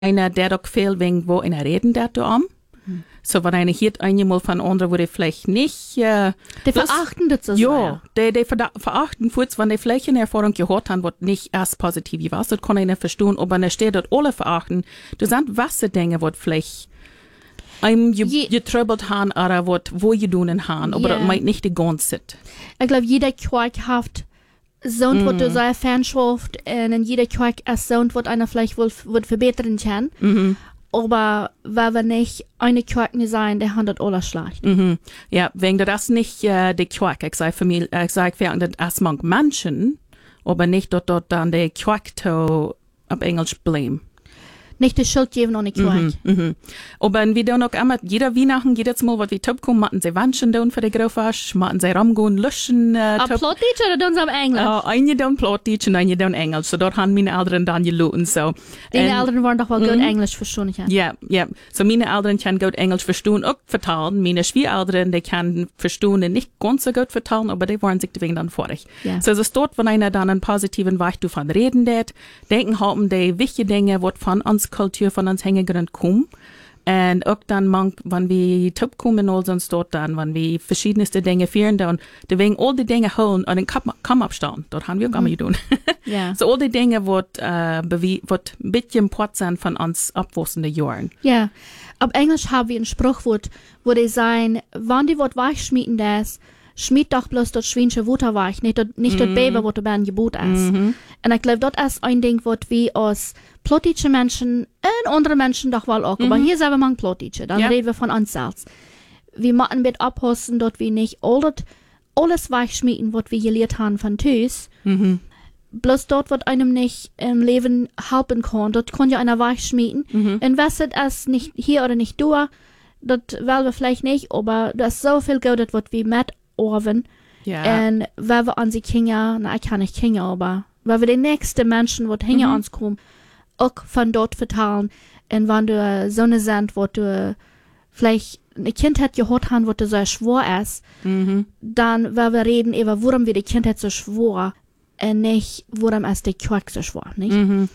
einer, der doch viel wegen, wo einer reden, der du am. So, wenn einer hört einmal von anderen, wo die vielleicht nicht, die verachten das so ja, die verachten kurz, wenn die vielleicht eine Erfahrung gehört haben, was nicht erst positiv war, das kann einer verstehen, aber wenn steht dort alle verachten, du sind was Dinge, was vielleicht einem getröbelt haben, oder wo je tun haben, aber das meint nicht die ganze Zeit. Ich glaube, jeder Quark hat so was du so Fanschaft, und jeder Quark ist so was einer vielleicht wohl verbessern kann. Aber weil wir nicht eine Quark nicht sein, der handelt alles schlecht. Ja, wegen das nicht die Quark. Ich sage für mich, das erstmal Menschen, aber nicht dort dann die Quark auf Englisch blame. Nicht die Schuld geben an die Quark. Aber wir tun auch immer, jeder Weihnachten, jedes Mal, was wir Top kommen, machen sie Wünschen tun für die Graufasch, machen sie Ramgehen, Luschen. Plattdeutsch oder tun sie auf Englisch? Einige tun Plattdeutsch und einige tun Englisch. So dort haben meine Eltern dann geloten, so. Deine Eltern waren doch wohl gut Englisch verstehen. Ja. So meine Eltern können gut Englisch verstehen, auch vertalen. Meine Schwiegereltern, die können verstehen und nicht ganz so gut vertalen, aber die waren sich deswegen dann vorig. Yeah. So es ist dort, wenn einer dann einen positiven Weg davon reden wird, denken haben die wichtige Dinge, was von uns Kultur von uns Hängegrund kommen. Und auch dann, wenn wir top kommen, sonst dort dann, wenn wir verschiedenste Dinge führen, dann, deswegen all die Dinge holen und den Kamm abstellen. Dort haben wir auch immer getan. Ja. So all die Dinge, was ein bisschen Port sind von uns abwachsenden Jahren. Ja. Auf Englisch haben wir ein Spruchwort, wo die sagen, wenn die was weich schmieden das, schmied doch bloß das schwänische Wutter weich, nicht das Baby, was du beim Gebot ist. Und ich glaube, das ist ein Ding, was wir als plattdeutsche Menschen und andere Menschen doch wohl auch, aber hier sind wir mal plattdeutsche, dann reden wir von uns selbst. Wir machen mit abhosten, dort wir nicht alles weich schmieden, was wir gelernt haben von Tüß. Bloß dort, was einem nicht im Leben helfen kann, dort kann ja einer weich schmieden. Und was ist nicht hier oder nicht da, das wollen wir vielleicht nicht, aber da ist so viel Geld, was wir mit Orven. Ja. Und weil wir an sie Kinder, ich kann nicht Kinder, aber weil wir die nächsten Menschen, die hinter uns kommen, auch von dort vertalen. Und wenn du so eine sind, wo du vielleicht ein Kind hat gehört haben, wo du so schwor ist, dann, weil wir reden über, warum wir die Kindheit so schwor, und nicht, warum ist die Quark so schwor, nicht?